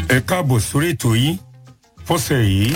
ẹ káàbọ̀ sórí ètò yín fọ́sẹ̀ yìí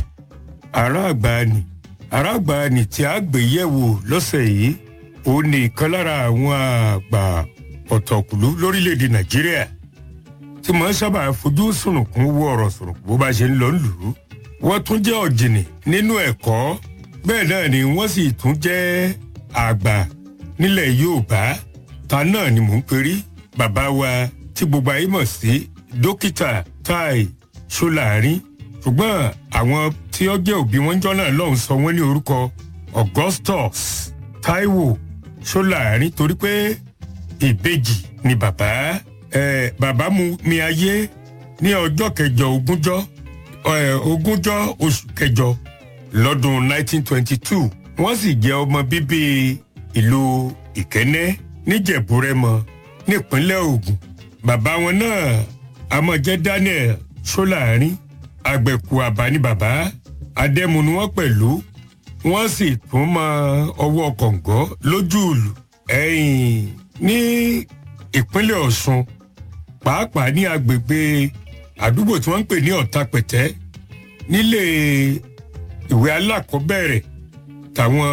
ará àgbàanì tí a gbé yẹ̀wò lọ́sẹ̀ yìí ó ní ìkan lára àwọn àgbà ọ̀tọ̀kùlú lórílẹ̀‐èdè nàìjíríà tí mo sábà fojú sùnùkùn wo ọ̀rọ̀ sùnùkùn bó bá ṣe ń lọ lù ú wọ́n tún jẹ́ ọ̀jìnì nínú ẹ̀kọ́ bẹ́ẹ̀ náà ni wọ́n sì tún jẹ́ àgbà nílẹ̀ yorùbá ta náà ni mò ń perí bàbá wa tí gbogbo ayé mọ̀ sí dókítà Tai Ṣọ́láàrin ṣùgbọ́n àwọn tí ó jẹ́ òbí wọn jọ́ náà lọ́hùn sọ wọ́n ní orúkọ Augustus Táíwò Ṣọ́láàrin torí pé ìbejì ni bàbá mú mi ayé ní ọjọ́ kẹjọ ogúnjọ́ oṣù kẹjọ lọ́dún 1922 wọ́n sì jẹ́ ọmọ bíbí ìlú Ìkẹ́nnẹ́ níjẹ̀bú-rẹ́mọ nípínlẹ̀ Ògùn bàbá wọn náà amọ̀jẹ́ Daniel Ṣọ́láàrin àgbẹ̀kù àbá ní bàbá adẹ́mu ni wọ́n pẹ̀lú wọ́n sì tún mọ ọwọ́ kọ̀ǹgọ́ lójú ìlú ẹ̀yìn ní ìpínlẹ̀ Ọ̀ṣun pàápàá ní agbègbè àdúgbò tí wọ́n ń pè ní Ọ̀tàpẹ̀tẹ́ nílé ìwé alákọ̀ọ́bẹ̀rẹ̀ táwọn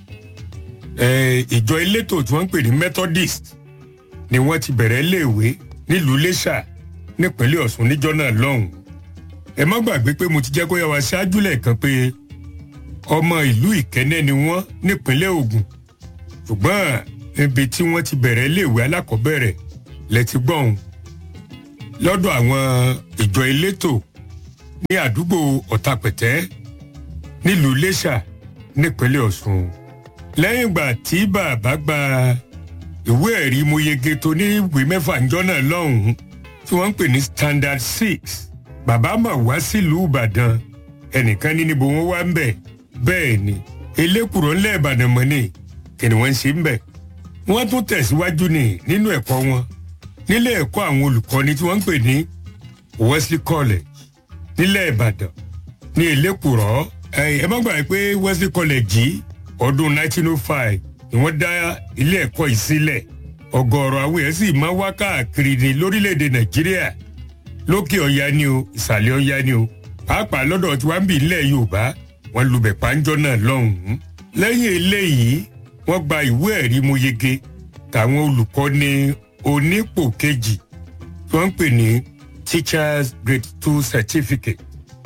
ìjọ elétò tí wọ́n ń pè ní Methodist ni wọ́n ti bẹ̀rẹ̀ léèwé nílùú Iléṣà nípínlẹ̀ Ọ̀ṣun níjọ́ náà lọ́hùn-ún ẹ má gbàgbé pé mo ti jẹ́ kó yá wa ṣáájú lẹ́ẹ̀kan pé ọmọ ìlú Ìkẹ́nnẹ́ ni wọ́n nípínlẹ̀ Ògùn ṣùgbọ́n ibi tí wọ́n ti bẹ̀rẹ̀ léèwé alákọ̀ọ́bẹ̀rẹ̀ lẹ́tí gbọ́n lọ́dọ̀ àwọn ìjọ elétò ní àdúgbò Ọ̀tàpẹ̀tẹ́ nílùú Iléṣà nípínlẹ̀ Ọ̀ṣun lẹ́yìn ìgbà tí bàbá gba ìwé ẹ̀rí mo yege tó ní ìwé mẹ́fà ńjọ́ náà lọ́hùn-ún tí wọ́n ń pè ní Standard 6 bàbá mà wá sílùú Ìbàdàn ẹnìkan ní níbo wọn wá ń bẹ̀ bẹ́ẹ̀ ni elékùrọ̀ ńlẹ̀ Ìbàdàn mọ́ ni kí ni wọ́n ń ṣe ń bẹ̀ wọ́n tún tẹ̀síwájú nínú ẹ̀kọ́ wọn nílé ẹ̀kọ́ àwọn olùkọ́ni tí wọ́n ń pè ní Wesley College nílẹ̀ Ìbàdàn ní elékùrọ̀ ẹ má gbàgbé pé Wesley College yìí ọdún 1905 ni wọ́n dá ilé ẹ̀kọ́ yìí sílẹ̀ ọ̀gọ̀ọ̀rọ̀ àwọn èèyàn sì máa wá káàkiri ní lórílẹ̀‐èdè Nàìjíríà lókè ọ̀yá ni o ìsàlẹ̀ ọ̀yá ni o pàápàá lọ́dọ̀ tí wọ́n ń bì nílẹ̀ Yorùbá wọ́n lubẹ̀ pàǹjọ́ náà lọ́hùn-ún lẹ́yìn eléyìí wọ́n gba ìwé ẹ̀rí mo yege táwọn olùkọ́ni onípò kejì tí wọ́n ń pè ní Teachers Grade 2 Certificate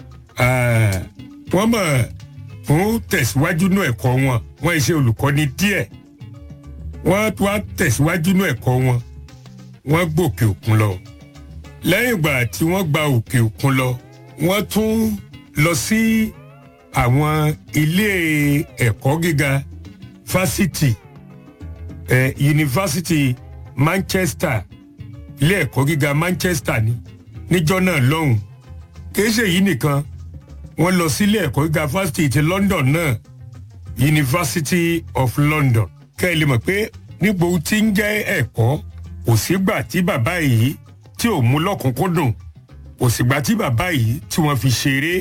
wọ́n mọ̀ fún tẹ̀síwájú nú ẹ̀kọ́ wọn wọ́n ṣe olùkọ́ni díẹ̀ wọ́n tún wá tẹ̀síwájú nú ẹ̀kọ́ wọn wọ́n gbòkè òkun lọ lẹ́yìn ìgbà tí wọ́n gba òkè òkun lọ wọ́n tún lọ sí àwọn ilé ẹ̀kọ́ gíga fásitì yunifásitì Manchester ilé ẹ̀kọ́ gíga Manchester níjọ́ náà lọ́hùn kìí ṣe yìí nìkan wọ́n lọ sí ilé ẹ̀kọ́ gíga fásitì ti London náà University of London kẹ́ ẹ lè mọ̀ pé níbo tí ń jẹ́ ẹ̀kọ́ kò sígbà tí bàbá yìí tí ò mú lọ́kùnkúndùn kò sígbà tí bàbá yìí tí wọ́n fi ṣeré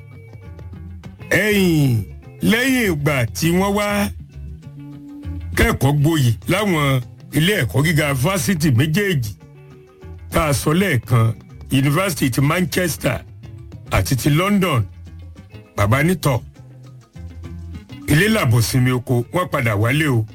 lẹ́yìn ìgbà tí wọ́n wá kẹ́kọ̀ọ́ gboyè láwọn ilé ẹ̀kọ́ gíga fásitì méjèèjì tá a sọ lẹ́ẹ̀kan University ti Manchester àti ti London bàbá nítọ̀ ilé làbọ̀sinmi oko wọ́n padà wálé o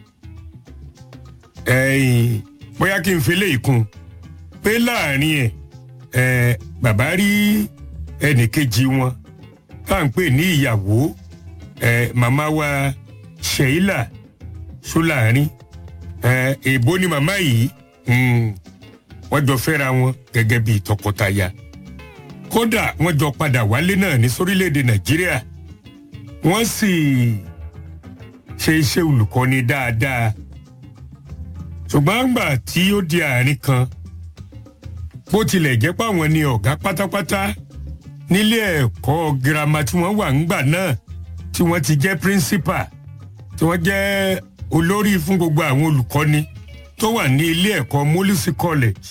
bóyá kí n fi léyìí kún pé láàrin bàbá rí ẹnìkejì wọn tá à ń pè ní ìyàwó màmá wa Sheila Ṣọ́láàrin èèbó ni màmá yìí wọ́n jọ fẹ́ra wọn gẹ́gẹ́ bí tọkọtaya kódà wọ́n jọ padà wálé náà ní sórílẹ̀‐èdè Nàìjíríà wọ́n sì ṣe iṣẹ́ olùkọ́ni dáadáa ṣùgbọ́n àgbà tí ó di àárín kan bó tilẹ̀ jẹ́ páwọn ni ọ̀gá pátápátá nílé ẹ̀kọ́ girama tí wọ́n wà ńgbà náà tí wọ́n ti jẹ́ principal tí wọ́n jẹ́ olórí fún gbogbo àwọn olùkọ́ni tó wà ní ilé ẹ̀kọ́ Molisi College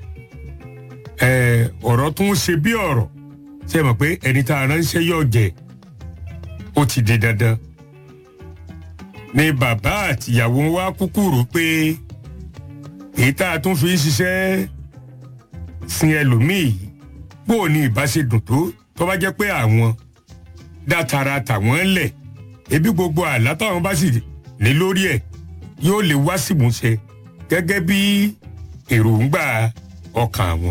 ọ̀rọ̀ tó ń ṣe bí ọ̀rọ̀ ṣe mọ̀ pé ẹni tá a ránṣẹ́ yóò jẹ́ ó ti di dandan ni bàbá àtìyàwó wa kúkú rò pé èyí tá a tún fi ń ṣiṣẹ́ sin ẹlòmíì bó ní ìbáṣedùn tó bá jẹ́ pé àwọn dátara tàwọn lẹ̀ ebi gbogbo àlá táwọn bá sì ní lórí ẹ̀ yóò lè wá símúṣẹ gẹ́gẹ́ bí èròǹgbà ọkàn àwọn.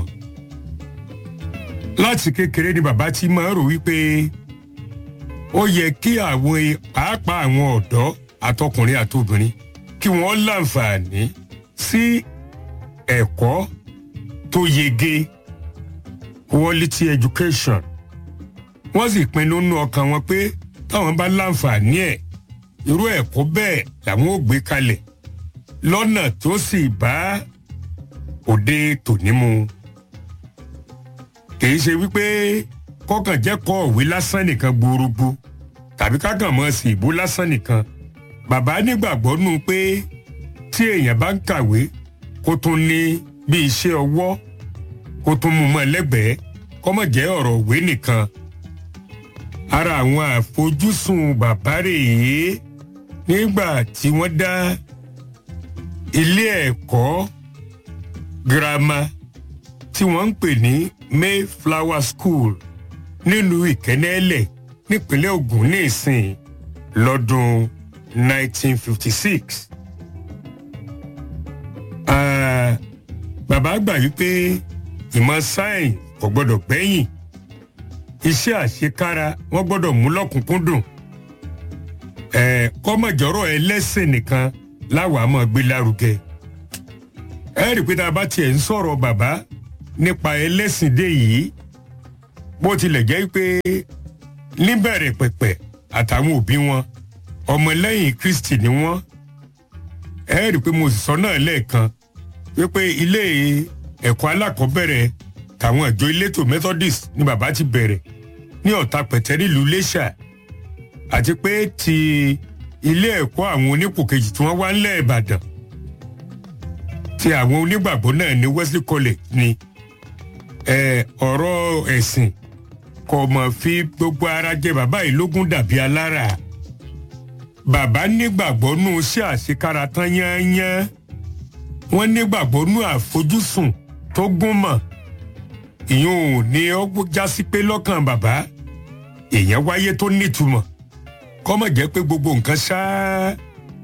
láti kékeré ni bàbá ti máa ń rò wípé ó yẹ kí àwọn pàápàá àwọn ọ̀dọ́ àtọkùnrin àtobìnrin kí wọ́n láǹfààní sí ẹ̀kọ́ tó yege quality education. wọ́n sì pinnu nínú ọkàn wọn pé táwọn bá láǹfààní ẹ̀ irú ẹ̀kọ́ bẹ́ẹ̀ làwọn ò gbé kalẹ̀ lọ́nà tó sì bá òde tòní mu. kìí ṣe wípé kọ́kàn jẹ́ kọ́ òwe lásán nìkan gbòòrògbò tàbí kákàn mọ́ sí ìbò lásán nìkan. bàbá nígbàgbọ́ nù pé tí èèyàn bá ń kàwé kó tún ní bí iṣẹ́ ọwọ́ kó tún mú mọ́ lẹ́gbẹ̀ẹ́ kó má jẹ́ ọ̀rọ̀ òwe nìkan. ara àwọn àfojúsùn bàbá rèé nígbà tí wọ́n dá ilé ẹ̀kọ́ girama tí wọ́n ń pè ní Mayflower School nílùú Ìkẹ́nẹ́lẹ̀ nípínlẹ̀ Ògùn ní ìsìn lọ́dún 1956. Bàbá gbà wípé ìmọ̀ sáyẹ̀nsì kò gbọ́dọ̀ gbẹ́yìn iṣẹ́ àṣekára wọ́n gbọ́dọ̀ mú lọ́kùnkúndùn. Kọ́mọ̀jọ́rọ̀ ẹlẹ́sìn nìkan láwàá mọ̀ gbé lárugẹ. ẹ rí i pé tá a bá tiẹ̀ ń sọ̀rọ̀ bàbá nípa ẹlẹ́sìn dé yìí bó tilẹ̀ jẹ́ pé níbẹ̀rẹ̀ pẹ̀pẹ̀ àtàwọn òbí wọn ọmọlẹ́yìn Kristi ni wọ́n. ẹ rí i pé mo sì sọ náà lẹ́ẹ̀kan wípé ilé ẹ̀kọ́ alákọ̀ọ́bẹ̀rẹ̀ tàwọn ìjọ elétò Methodist ni bàbá ti bẹ̀rẹ̀ ní Ọ̀tàpẹ̀tẹ̀ nílùú Iléṣà àti pé ti ilé ẹ̀kọ́ àwọn onípò kejì tí wọ́n wá ńlẹ̀ Ìbàdàn ti àwọn onígbàgbọ́ náà ní Wesley College ni. ọ̀rọ̀ ẹ̀sìn kò mọ̀ fi gbogbo ara jẹ bàbá yìí lógún dàbí alára. bàbá nígbàgbọ́ nù sí àṣekára tán yányán wọ́n nígbàgbọ́ nù àfojúsùn tó gún mọ́. ìyẹn ò ní ó jásí pé lọ́kàn bàbá èèyàn wáyé tó nítumọ̀ kọ́mọ̀ jẹ́ pé gbogbo nǹkan ṣáá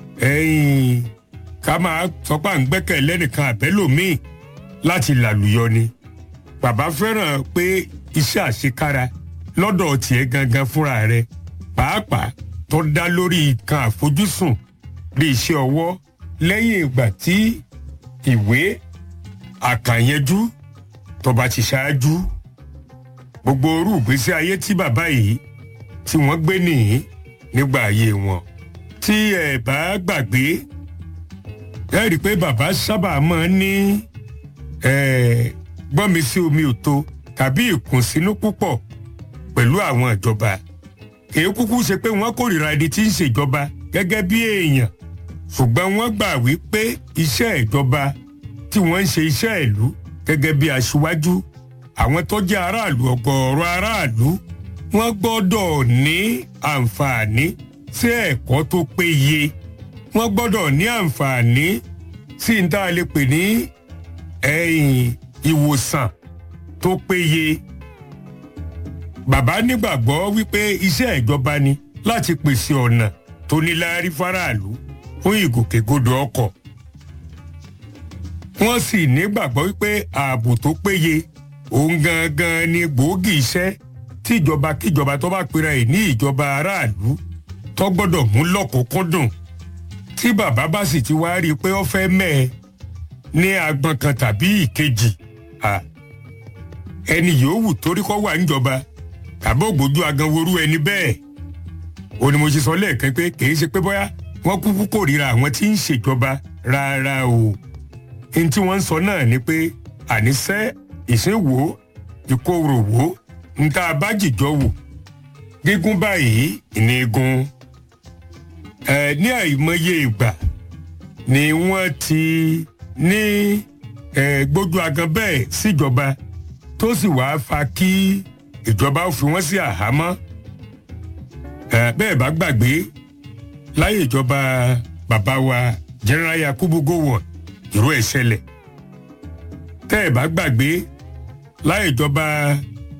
ká máa sọ pé à ń gbẹ́kẹ̀ lẹ́nìkan àbẹ́lòmíì láti làlùyọ ni. bàbá fẹ́ràn pé iṣẹ́ àṣekára lọ́dọ̀ tiẹ̀ gangan fúnra rẹ̀ pàápàá tó dá lórí nǹkan àfojúsùn bí iṣẹ́ ọwọ́ lẹ́yìn ìgbà tí ìwé àkànyẹjú tó bá ti ṣáájú. gbogbo orú ìgbésí ayé tí bàbá yìí tí wọ́n gbé nìyí nígbà ayé wọn. tí ẹ bá gbàgbé ẹ rí i pé bàbá sábà máa ń ní gbọ́nmi sí omi òtó tàbí ìkùnsínú púpọ̀ pẹ̀lú àwọn ìjọba. èyí kúkú ṣe pé wọ́n kórìíra ẹni tí ń ṣèjọba gẹ́gẹ́ bí èèyàn ṣùgbọ́n wọ́n gbà wípé iṣẹ́ ìjọba tí wọ́n ń ṣe iṣẹ́ ìlú gẹ́gẹ́ bí aṣíwájú àwọn tó jẹ́ aráàlú ọ̀gọ̀ọ̀rọ̀ aráàlú wọ́n gbọ́dọ̀ ní àǹfààní sí ẹ̀kọ́ tó péye. wọ́n gbọ́dọ̀ ní àǹfààní sí ní tá a lè pè ní ìwòsàn tó péye. bàbá nígbàgbọ́ wípé iṣẹ́ ìjọba ni láti pèsè ọ̀nà tó níláárí fáráàlú fún ìgòkègbodò ọkọ̀. wọ́n sì nígbàgbọ́ wípé ààbò tó péye òun gangan ni gbòógì iṣẹ́ tí kíjọba tó bá pera ẹ̀ ní ìjọba aráàlú tó gbọ́dọ̀ mú lọ́kùnkúndùn. tí bàbá bá sì ti wá rí i pé ó fẹ́ mẹ́ẹ̀ ní agbọn kan tàbí ìkejì ẹni yòówù torí kọ́ wà níjọba tàbí ògbójú aganworú ẹni bẹ́ẹ̀. ó ní mo ṣe sọ lẹ́ẹ̀kan pé kìí ṣe pé bóyá wọ́n kúkú kórìíra àwọn tí ń ṣèjọba rárá o. ohun tí wọ́n ń sọ náà ni pé àníṣe ìṣèwò ìkóròwò ń tá a bá jìjọ wò gígùn báyìí ní igun. ní àìmọye ìgbà ni wọ́n ti ní gbójú agan bẹ́ẹ̀ síjọba tó sì wáá fa kí ìjọba ó fi wọ́n sí àhámọ́. bẹ́ẹ̀ bá gbàgbé láyé ìjọba bàbá wa General Yakubu Gowon irú ẹ̀ ṣẹlẹ̀. tẹ́ ẹ̀ bá gbàgbé láyé ìjọba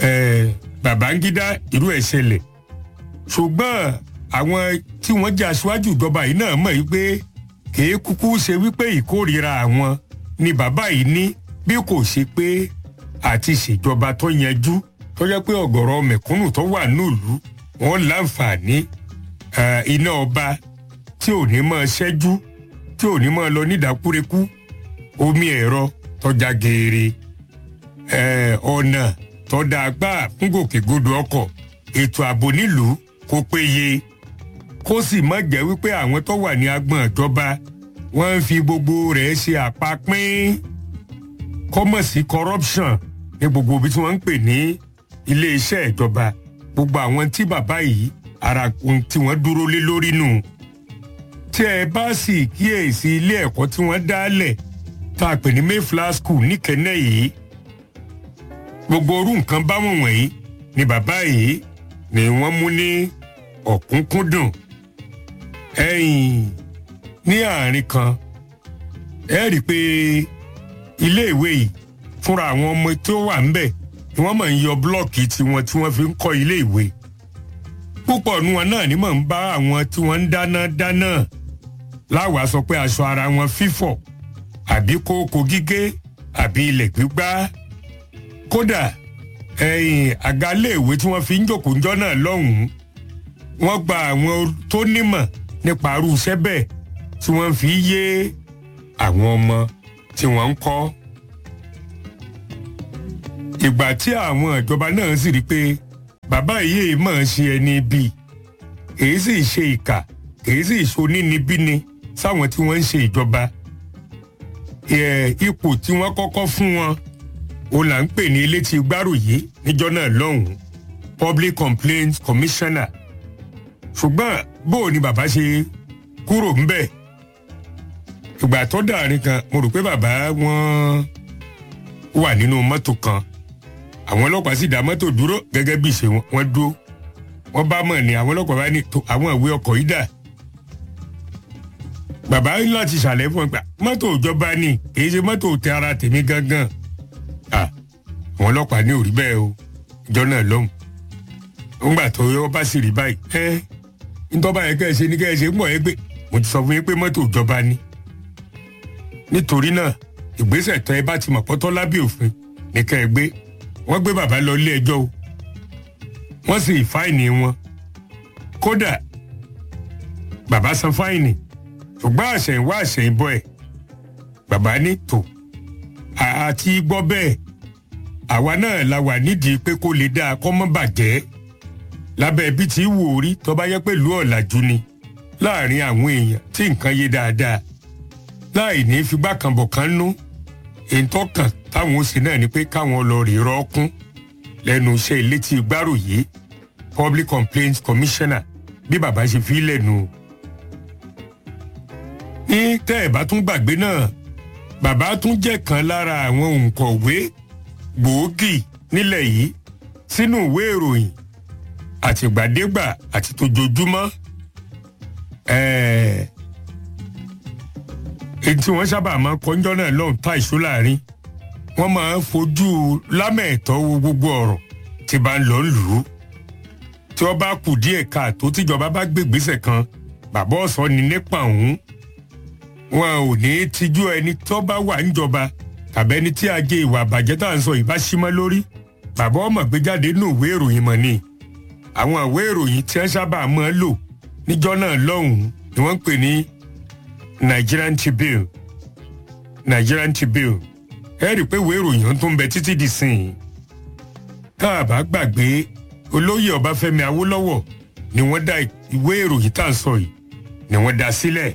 Babangida irú ẹ̀ ṣẹlẹ̀ ṣùgbọ́n àwọn tí wọ́n jẹ́ aṣáájú ìjọba yìí náà mọ̀ wípé kìí kúkú ṣe wípé ìkórìíra àwọn ni bàbá yìí ní bí kò ṣe pé àti ṣèjọba tó yanjú tó jẹ́ pé ọ̀gọ̀rọ̀ mẹ̀kúnnù tó wà nílùú wọn láǹfààní iná ọba tí ò ní máa ṣẹ́jú tí ò ní máa lọ nídàkúrekú omi ẹ̀rọ tọ́já geere ọ̀nà tọ́da agbá fún gòkègbodò ọkọ̀ ètò ààbò nílùú kó péye kó sì má jẹ́ wípé àwọn tó wà ní agbọ̀n ìjọba wọ́n ń fi gbogbo rẹ̀ ṣe àpapín kọ́mọ̀ sí corruption ní gbogbo ibi tí wọ́n ń pè ní iléeṣẹ́ ìjọba gbogbo àwọn tí bàbá yìí ara ohun tí wọ́n dúró lé lórí nù. tí ẹ bá sì kíyèsí ilé ẹ̀kọ́ tí wọ́n dálẹ̀ tá a pè ní Mayflower School níkẹ́nẹ́ yìí gbogbo orú nǹkan báwọn wọ̀nyí ni bàbá yìí ni wọ́n mú ní ọ̀kúnkúndùn. Ní àárín kan ẹ rí i pé iléèwé yìí fúnra àwọn ọmọ tó wà ńbẹ̀ ni wọ́n máa ń yọ búlọ́ọ̀kì tiwọn tí wọ́n fi ń kọ́ iléèwé. púpọ̀ nu wọn náà ni mò ń bá àwọn tí wọ́n ń dáná láwàá sọ pé aṣọ ara wọn fífọ̀ àbí kókó gígé àbí ilẹ̀ gbígbá. kódà àga iléèwé tí wọ́n fi ń jókòó ńjọ́ náà lọ́hùn-ún wọ́n gba àwọn tó nímọ̀ nípa irú iṣẹ́ bẹ́ẹ̀ tí wọ́n fi yé àwọn ọmọ tí wọ́n ń kọ́. ìgbà tí àwọn ìjọba náà sì rí i pé bàbá yìí máa ń ṣe ẹni bíi èyí sì ṣe ìkà èyí sì ṣe onínibíni sáwọn tí wọ́n ń ṣe ìjọba. ipò tí wọ́n kọ́kọ́ fún wọn òun là ń pè ní elétí gbárùyé níjọ́ náà lọ́hùn-ún Public Complaints Commissioner. ṣùgbọ́n bó ni bàbá ṣe kúrò ńbẹ̀ ìgbà tó dàrin kan mo rò pé bàbá wọn wà nínú mọ́tò kan àwọn ọlọ́pàá sì dá mọ́tò dúró gẹ́gẹ́ bí ìṣe wọn dúró wọ́n bá mọ̀ ní àwọn ọlọ́pàá bá ní àwọn ìwé ọkọ̀ yìí dà. bàbá láti ṣàlẹ̀ fún wọn pé mọ́tò ìjọba ni kì í ṣe mọ́tò tẹ ara tèmi gangan. àwọn ọlọ́pàá ní òrí bẹ́ẹ̀ o ìjọ náà lọ́hùn. nígbà tó yọ bá sì rí báyìí ntọ́ba yẹn kẹ́ ẹ ṣe ní kẹ́ ẹ ṣe ń bọ̀ ẹ gbé mo ti sọ fún yín pé mọ́tò ìjọba ni. nítorí náà ìgbésẹ̀ tán ẹ bá ti mọ̀ pọ́tọ́ lábẹ́ òfin ní kẹ́ ẹ gbé wọ́n gbé bàbá lọ ilé ẹjọ́ o wọ́n sì fáìnì wọn kódà bàbá san fáìnì ṣùgbọ́n àṣẹ̀yìnwá àṣẹ̀yìnbọ̀ ẹ̀ bàbá ní tò àti gbọ́ bẹ́ẹ̀ àwa náà la wà nídìí pé kó lè dáa kó má bàjẹ́ lábẹ́ ibi tí wò ó rí tó bá yẹ pé ìlú ọ̀làjú ni láàrin àwọn èèyàn tí nǹkan yé dáadáa láì ní figbá kan bọ̀ kan nú ìtọ́kàn táwọn ó ṣe náà ni pé káwọn lọ rí rọ́ọ̀kún lẹ́nu iṣẹ́ ìlétí gbárùyé Public Complaints Commissioner bí bàbá ṣe fi lẹ́nu. ní tẹ́ ẹ̀ bá tún gbàgbé náà bàbá tún jẹ́ kan lára àwọn òǹkọ̀wé gbòógì nílẹ̀ yìí sínú ìwé ìròyìn àtìgbàdégbà àti tójoojúmọ́. èyí tí wọ́n sábà máa ń kọjọ́ náà lọ́hùn tá ìṣó láàrin wọ́n máa ń fojú lámẹ̀ẹ̀tọ́ wo gbogbo ọ̀rọ̀ tí bá ń lọ lù ú. tí wọ́n bá kù díẹ̀ káàtó tíjọba bá gbé ìgbésẹ̀ kan bàbá ọ̀sán ni nípa òun. wọn ò ní tijú ẹni tó bá wà níjọba tàbí ẹni tí ajé ìwà àbàjẹ́ tá à ń sọ ìbá símọ́ lórí bàbá ọmọ gbé jáde nínú ìwé ìròyìn mọ̀ ni. àwọn ìwé ìròyìn tí wọ́n sábà máa ń lò níjọ́ náà lọ́hùn-ún ni wọ́n ń pè ní Nigerian Tribune ẹ rí i pé ìwé ìròyìn tó ń bẹ títí di sìn. tá a bá gbàgbé olóyè Ọbáfẹ́mi Awólọ́wọ̀ ni wọ́n dá ìwé ìròyìn tá à ń sọ yìí ni wọ́n dá sílẹ̀.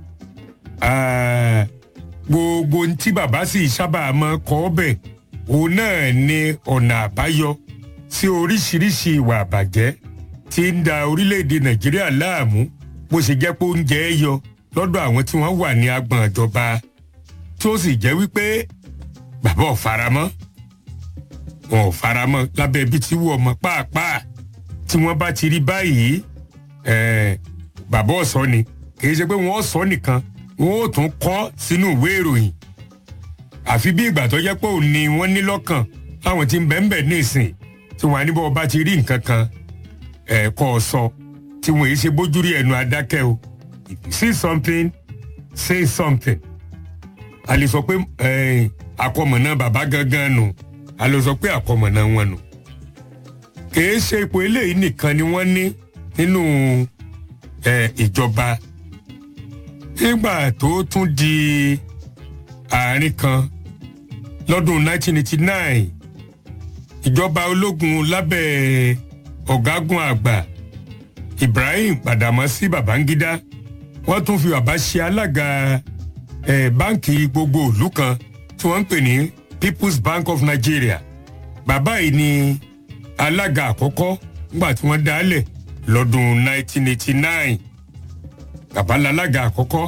gbogbo tí bàbá sì sábà máa kọ ọbẹ̀ òun náà ni ọ̀nà àbáyọ sí oríṣiríṣi ìwà àbàjẹ́ tí ń da orílẹ̀-èdè Nàìjíríà láàmú bó ṣe jẹ́ pé oúnjẹ ẹ yọ lọ́dọ̀ àwọn tí wọ́n wà ní agbọ̀n ìjọba tí ó sì jẹ́ wípé bàbá ò faramọ́ wọn ò faramọ́ lábẹ́ ibi tí wọ́n mọ̀ pàápàá tí wọ́n bá ti rí báyìí bàbá ọ̀sọ́ ni kì í ṣe pé wọ́n sọ nìkan wọ́n ó tún kọ sínú ìwé ìròyìn àfi bí ìgbà tó jẹ́ pé òun ni wọ́n ní lọ́kàn láwọn tí ń bẹ̀ ń bẹ̀ ní ìsìn tí wọ́n á ní bọ́ bá ti rí nǹkan kan kọ́ ọ sọ tí wọ́n yìí ṣe bójú rí ẹnu adákẹ́ o if you see something say something. a lè sọ pé àkọmọ̀nà bàbá gangan nù a lè sọ pé àkọmọ̀nà wọn nù. kìí ṣe ipò eléyìí nìkan ni wọ́n ní nínú ìjọba. nígbà tó tún di àárín kan lọ́dún 1989 ìjọba ológun lábẹ́ ọ̀gágun àgbà Ibrahim Badamasi Babangida wọ́n tún fi bàbá ṣe alága báǹkì gbogbo ìlú kan tí wọ́n ń pè ní People's Bank of Nigeria. bàbá yìí ni alága àkọ́kọ́ nígbà tí wọ́n dálẹ̀ lọ́dún 1989. bàbá lálága àkọ́kọ́.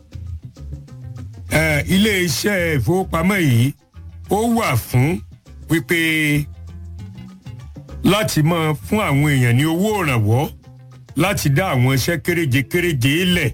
ilé-iṣẹ́ ìfowópamọ́ yìí ó wà fún wípé láti máa fún àwọn èèyàn ní owó ìrànwọ́ láti dá àwọn iṣẹ́ kéréje lẹ̀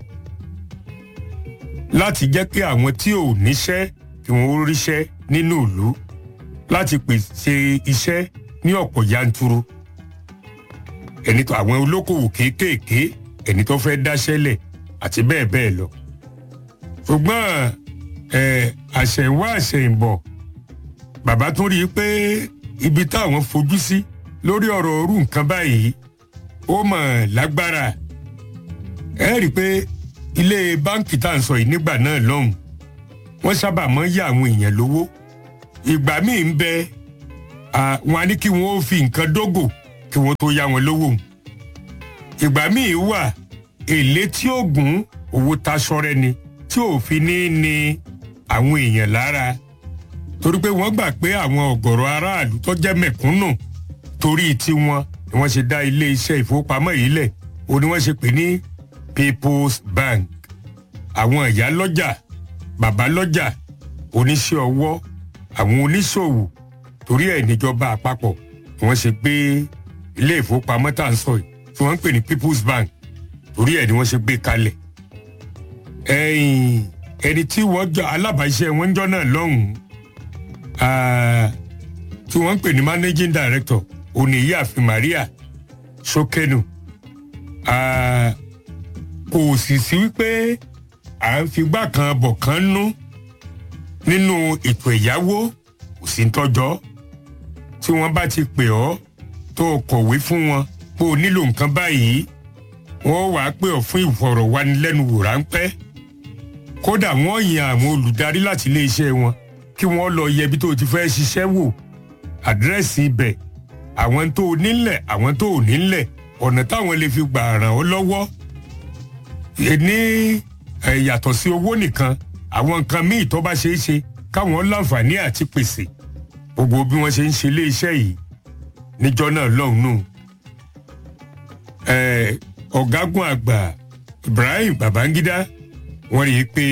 láti jẹ́ kí àwọn tí ò níṣẹ́ kí wọ́n ríṣẹ́ nínú ìlú láti pèsè iṣẹ́ ní ọ̀pọ̀ yanturu. ẹni tó àwọn olókòwò kéékèèké ẹni tó fẹ́ dáṣẹ́ lẹ̀ àti bẹ́ẹ̀ bẹ́ẹ̀ lọ. ṣùgbọ́n àṣẹ̀wá àṣẹ̀yìnbọ̀ bàbá tún rí i pé ibi táwọn fojú sí lórí ọ̀rọ̀ orú nǹkan báyìí ó mọ̀ lágbára. ẹ rí i pé ilé báǹkì tá à ń sọ yìí nígbà náà lọ́hùn wọ́n sábà máa ń yá àwọn èèyàn lówó. ìgbà míì ń bẹ wọn á ní kí wọ́n ó fi nǹkan dógò kí wọ́n tó yá wọn lówó. ìgbà míì wà èlé tí ó gún owó taṣọrẹ ni tí ò fi ní àwọn èèyàn lára torí pé wọ́n gbà pé àwọn ọ̀gọ̀rọ̀ aráàlú tó jẹ́ mẹ̀kúnnù torí tiwọn ni wọ́n ṣe dá ilé iṣẹ́ ìfowópamọ́ yìí lẹ̀ ó ní wọ́n ṣe pè ní People's Bank. àwọn ìyá lọ́jà bàbá lọ́jà oníṣẹ́ ọwọ́ àwọn oníṣòwò torí ẹ̀ níjọba àpapọ̀ ni wọ́n ṣe gbé ilé ìfowópamọ́ tá à ń sọ yìí tí wọ́n ń pè ní People's Bank torí ẹ̀ ni wọ́n ṣe gbé kalẹ̀. ẹni tí wọ́n jọ alábàáṣẹ́ wọn ń jọ náà lọ́hùn-ún tí wọ́n ń pè ní managing director Oníyàfin Maria Sokenu. kò sì sí wípé à ń figbá kan bọ̀ kan nú nínú ètò ẹ̀yáwó kò sí ń tọ́jọ́ tí wọ́n bá ti pè ọ́ tó kọ̀wé fún wọn pé o nílò nǹkan báyìí wọ́n wàá pè ọ́ fún ìfọ̀rọ̀wánilẹ́nuwò ráńpẹ́. kódà wọ́n yan àwọn olùdarí láti iléeṣẹ́ wọn kí wọ́n lọ yẹ ibi tó ti fẹ́ ṣiṣẹ́ wò àdírẹ́sì ibẹ̀ àwọn tó nílẹ̀ àwọn tó nílẹ̀ ọ̀nà táwọn lè fi gbà ràn ọ́ lọ́wọ́. ní yàtọ̀ sí owó nìkan àwọn nǹkan míì tó bá ṣeé ṣe káwọn láǹfààní àti pèsè gbogbo bí wọ́n ṣe ń ṣe iléeṣẹ́ yìí níjọ́ náà lọ́hùn-ún. ọ̀gágun àgbà Ibrahim Babangida wọ́n rí i pé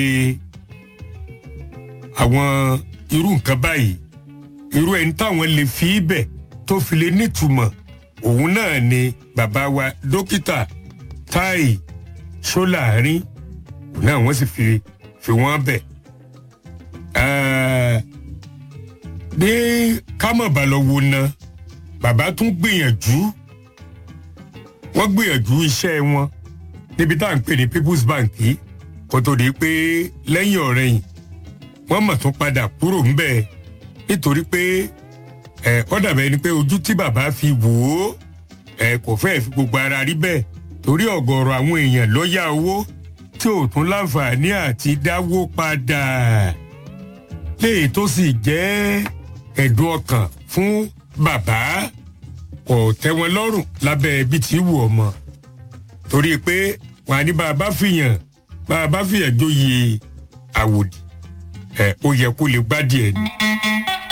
àwọn irú nǹkan báyìí irú ẹni táwọn lè fi ibẹ̀ tó fi lè nítumọ̀ òun náà ni bàbá wa dókítà Tai Solarin òun náà wọ́n sì fi wọ́n bẹ̀. ní kámọ̀bálọ́wọ́ náà bàbá tún gbìyànjú wọ́n gbìyànjú iṣẹ́ wọn níbi tá à ń pè ní People's Bank yìí kó tó di pé lẹ́yìn ọ̀rẹ́yìn wọ́n mọ̀ tún padà kúrò ńbẹ̀ nítorí pé ó dàbẹ̀ ni pé ojú tí bàbá fi wò ó kò fẹ́ẹ̀ fi gbogbo ara rí bẹ́ẹ̀ torí ọ̀gọ̀ọ̀rọ̀ àwọn èèyàn ló yá owó tí ò tún láǹfààní àti dáwó padà léyìí tó sì jẹ́ ẹ̀dùn ọkàn fún bàbá kò tẹ́ wọn lọ́rùn lábẹ́ ibi tí wù ọmọ torí pé wọn á ní bàbá fìyàn joyè àwòdì ó yẹ kó lè gbádìí ẹni.